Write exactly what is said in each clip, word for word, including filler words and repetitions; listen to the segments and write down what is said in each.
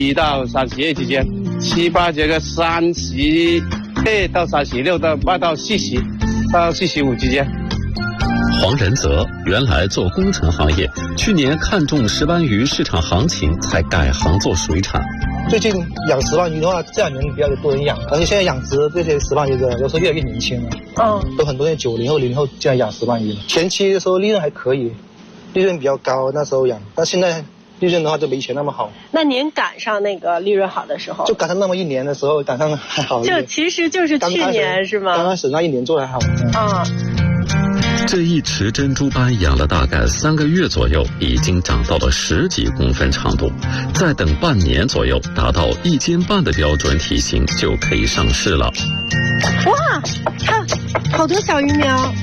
一到三十一之间，七八这个三十二到三十六到八到四十到四十五之间。 黄仁泽原来做工程行业，去年看中石斑鱼市场行情，才改行做水产。 最近养石斑鱼的话，这两年比较多人养，而且现在养殖这些石斑鱼的有时候越来越年轻了，嗯，都很多人九零后、零后这样养石斑鱼了。前期的时候利润还可以，利润比较高，那时候养，但现在利润的话就没以前那么好。 那您赶上那个利润好的时候， 就赶上那么一年的时候，赶上还好一点。 就其实就是去年是吗？ 刚开始那一年做的还好。 啊。 这一池珍珠斑养了大概三个月左右，已经长到了十几公分长度，再等半年左右，达到一斤半的标准体型，就可以上市了。 哇，看，好多小鱼苗。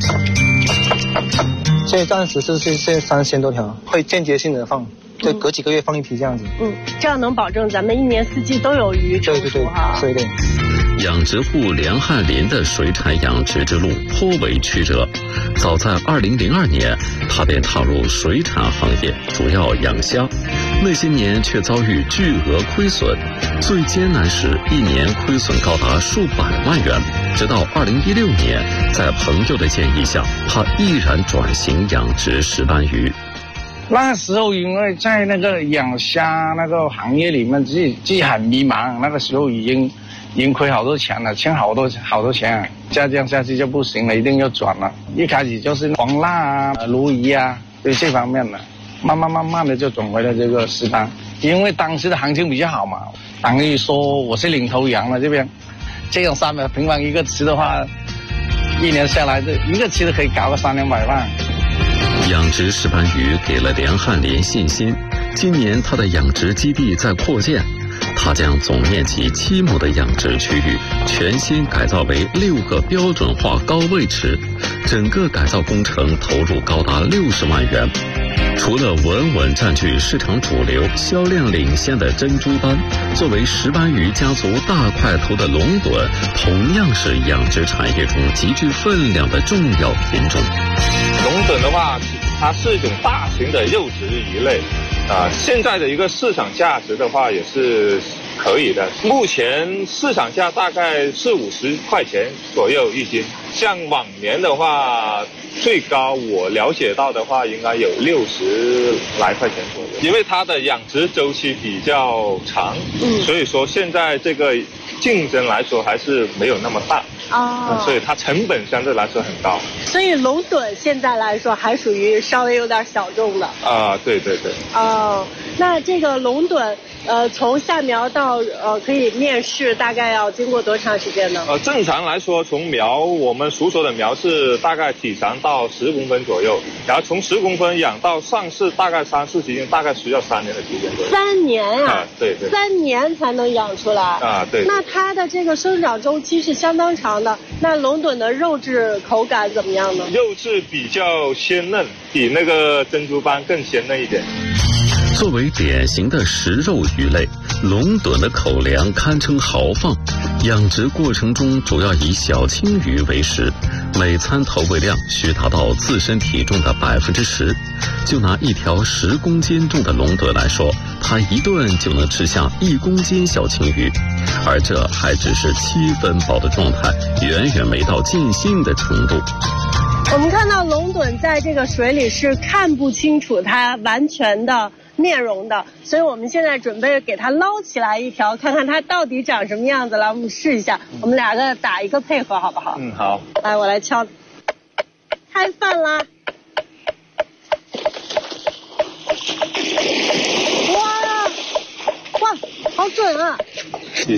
现在暂时是现在三千多条，会间接性的放，就隔几个月放一批这样子。 嗯，这样能保证咱们一年四季都有鱼成熟。 对对对，对对。 养殖户梁汉林的水产养殖之路颇为曲折。早在二零零二年，他便踏入水产行业，主要养虾。那些年却遭遇巨额亏损，最艰难时一年亏损高达数百万元。直到二零一六年，在朋友的建议下，他毅然转型养殖石斑鱼。 那时候因为在那个养虾那个行业里面，自己自己很迷茫，那个时候已经已经亏好多钱了，欠好多好多钱，再这样下去就不行了，一定要转了。一开始就是黄辣啊、鲈鱼啊，就这方面的，慢慢慢慢的就转回了这个石斑，因为当时的行情比较好嘛，等于说我是领头羊了这边，这样三百平方一个池的话，一年下来这一个池都可以搞个三两百万。 养殖石斑鱼给了梁汉林信心，今年他的养殖基地在扩建。他将总面积七亩的养殖区域全新改造为六个标准化高位池，整个改造工程投入高达六十万元。除了稳稳占据市场主流、销量领先的珍珠斑，作为石斑鱼家族大块头的龙趸，同样是养殖产业中极具分量的重要品种。 龙趸的话，它是一种大型的肉食鱼类。啊，现在的一个市场价值的话也是可以的，目前市场价大概四五十块钱左右一斤，像往年的话，最高我了解到的话，应该有六十来块钱左右，因为它的养殖周期比较长，嗯，所以说现在这个竞争来说还是没有那么大。哦、嗯，所以它成本相对来说很高， 所以龙趸现在来说还属于稍微有点小众的啊，对对对。 哦，那这个龙趸，呃，从下苗到呃可以面世，大概要经过多长时间呢？ 呃，正常来说，从苗我们熟熟的苗是大概体长到十公分左右，然后从十公分养到上市，大概三四斤，大概需要三年的时间左右。 三年啊？ 啊，对对。 三年才能养出来啊？对。 那它的这个生长周期是相当长。那龙趸的肉质口感怎么样呢？ 肉质比较鲜嫩，比那个珍珠斑更鲜嫩一点。 作为典型的食肉鱼类，龙趸的口粮堪称豪放。养殖过程中主要以小青鱼为食，每餐投喂量需达到自身体重的百分之十。就拿一条十公斤重的龙趸来说，它一顿就能吃下一公斤小青鱼，而这还只是七分饱的状态，远远没到尽兴的程度。 我们看到龙趸在这个水里是看不清楚它完全的面容的，所以我们现在准备给它捞起来一条，看看它到底长什么样子。来，我们试一下，我们俩个打一个配合，好不好？ 嗯，好。 来，我来敲，开饭啦！哇哇，好准啊！